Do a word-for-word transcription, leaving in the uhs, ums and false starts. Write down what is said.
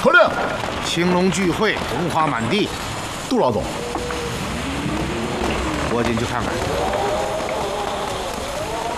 传令， 青龙聚会，荣华满地。 杜老总， 我进去看看。